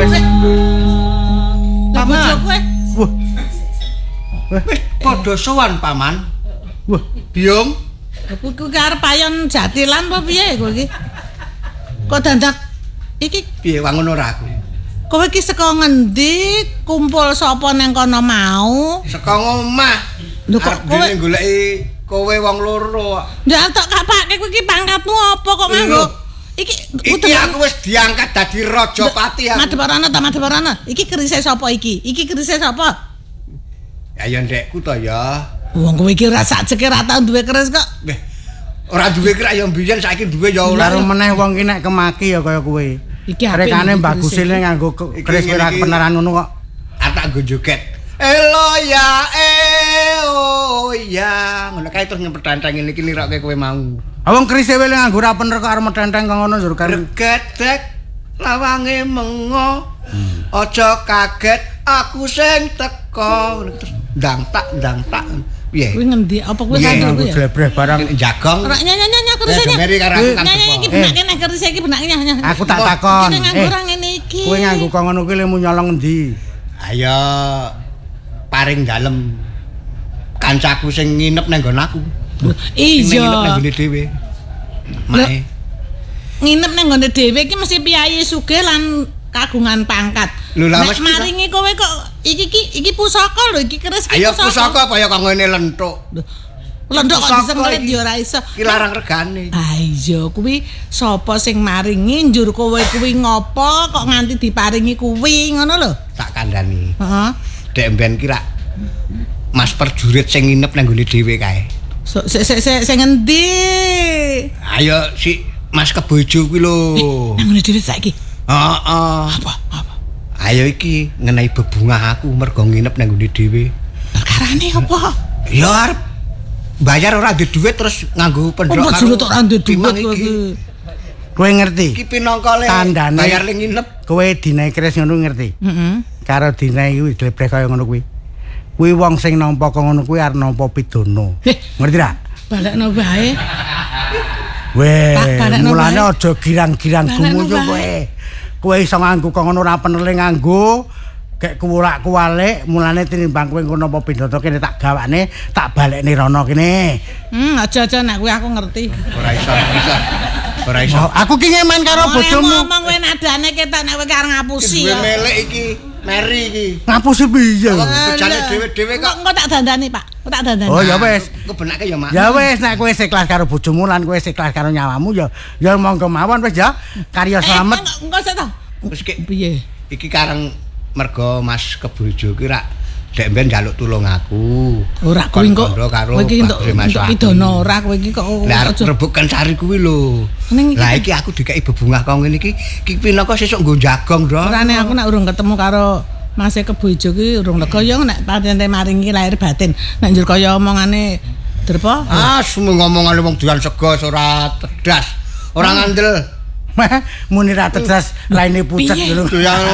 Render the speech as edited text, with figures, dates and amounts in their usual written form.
wis. Paman. Wah. Wis padha sowan paman. Wah, Biung. Kuwi arep payon jatilan apa piye kowe iki? Kok dandak iki Piye wangun ora aku? kowe iki saka ngendi? Kumpul sapa nang kono mau? Saka omah. Lho kok kowe goleki kowe wong loro. ndak tok kapake kowe iki pangkatmu apa kok nganggo? Iki Aku wis diangkat dadi Rajapati aku. Madheparana. Iki kerise sapa iki? Iki kerise sapa? Ya ndekku to ya. Wong kowe iki ora sajeke ra tau duwe keris kok. Ora duwe kira ya mbiyen saiki duwe ya ora. karo meneh wong ki nek kemaki ya kaya kowe. Iki apik. Rekane bagusine nganggo keris ora kebenaran ngono kok. Atak nggo joget. Elo ya oh ya ngono kae terus nyempetantang iki nirokke kowe mau. Wong kerise wae nganggo ora bener kok arep medenteng kok ngono jur kan. Regedek lawange mengo. Aja kaget aku sing teko. Terus ndang tak. Piye? Kuwi ngendi? Apa kuwi Nganggo kandung kuwi? jlebreh barang. Jagong. Ora nyanyi kerisnya. Meri karo aku kan. Nyanyi iki benake nek keris iki benake nyanyi. Aku tak takon. Iki nganggo ora ngene iki. Kowe nganggo kok ngono kuwi lemu nyolong endi? Ayo paring dalem kancaku sing nginep nang nggon aku. Nginep nang Iya. ngene dhewe. Mae. Nginep nang nggone dhewe iki mesti piyayi sugih lan kagungan pangkat. Lho lah Nek wis maringi kowe kok iki pusaka lho iki keris iki ayo pusaka apa ya kok ngene lentuk. Lendok kok Pusaka disengklit iki. ya ora iso. Ki larang regane. Ah iya kuwi sapa sing maringi njur kowe kuwi ngopo kok nganti diparingi kuwi ngono lho. Tak kandhani. Heeh. Dek mben ki rak Mas perjurit sing nginep nang nggone dhewe kae. Sing ngendi? Ayo si Mas Kebojo kuwi lho. Nang ngene dhewe saiki. Heeh. Apa? Ayo iki ngenai bebungah aku mergo nginep nang nggone dhewe. Perkarane apa? Ya arep bayar ora duwe duit terus nganggo pendhok Apa juru tok ora duwe duit iki. Kowe ngerti? Iki pinangka le Tandane bayar le nginep. Kowe dinae keris ngono ngerti? Heeh. Karo dinae kuwi jlebreh kaya ngono kuwi. Kuwi wong sing nampa kaya ngono kuwi arep nampa pidana. Ngerti ra? Balekno wae. Weh, balekno mulane wae. aja girang-girang Balekno gumuyu wae. kowe. Kowe iso nganggo kok ngono ora penele nganggo. Gek kuwalak-kuwalik mulane tinimbang kowe ngono apa pindhata kene tak gawane, tak balekne rono kene. Aja-aja nek kuwi aku ngerti. Ora iso. Ora iso. Oh, aku ki ngeman karo bojomu. Ngomong kowe nadane ketok nek kowe arep ngapusi Duwe ya. melek iki, Meri iki. Ngapusi piye? Kok bejane dhewe-dhewe kok. Engko tak dandani, Pak. Engko tak dandani. Oh ya wis. Kebenake ya, Mak. Ya wis nek kowe ikhlas karo bojomu lan kowe ikhlas karo nyawamu ya monggo mawon wis ya. Karya slamet. Engko sik to. Wis ki Piye? iki kareng mergo Mas Kebojo ki rak dek mben njaluk tulung aku. Ora kuwi kok. Karo Kowe iki entuk pidana ora kowe iki kok. Lah rebukan sari kuwi lho. Lah iki aku dikai bebungah kok ngene iki pinaka sesuk nggo jagong, Bro. Ora nek aku nek urung ketemu karo Mas Kebojo ki urung lega ya nek patente maringi lahir batin. Nek njur kaya omongane Derpa. Semua ngomongane wong doyan sego ora tedas. Ora ngandel. Muni ra tegas laine pucet ngono. Doyan